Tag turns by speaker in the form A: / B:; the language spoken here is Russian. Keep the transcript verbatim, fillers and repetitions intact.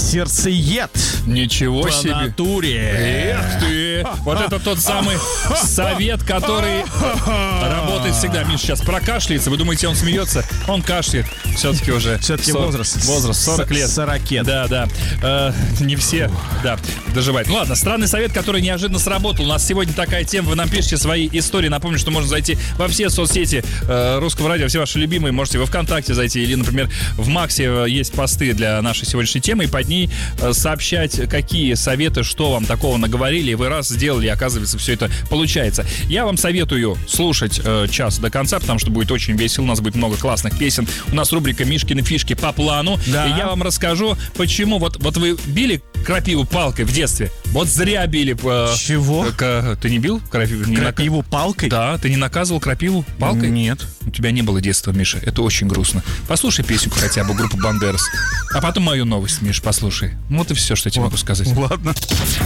A: сердцеед.
B: Ничего
A: По
B: себе.
A: натуре.
B: Эх ты. Вот это тот самый совет, который работает всегда. Миша сейчас прокашляется. Вы думаете, он смеется? Он кашляет. Все-таки уже.
A: Все-таки
B: сорок
A: возраст.
B: Возраст сорок лет.
A: сорокет.
B: Да, да. Э, не все, да, доживают. Ну ладно, странный совет, который неожиданно сработал. У нас сегодня такая тема. Вы нам пишите свои истории. Напомню, что можно зайти во все соцсети э, Русского радио, все ваши любимые. Можете во ВКонтакте зайти или, например, в Максе есть посты для нашей сегодняшней темы, и под ней э, сообщать, какие советы, что вам такого наговорили, и вы раз сделали, и оказывается, все это получается. Я вам советую слушать э, час до конца, потому что будет очень весело, у нас будет много классных песен. У нас рубрика «Мишкины фишки по плану»,
A: да.
B: И я вам расскажу, почему. Вот, вот вы били крапиву палкой в детстве? Вот зря били. Э,
A: Чего?
B: К, ты не бил крапиву? Не
A: Крапиву
B: нак...
A: палкой?
B: Да, ты не наказывал крапиву палкой?
A: Нет.
B: У тебя не было детства, Миша, это очень грустно. Послушай песенку хотя бы группы Бандерас, а потом мою новость, Миша, послушай. Вот и все, что я тебе могу сказать.
A: Ладно.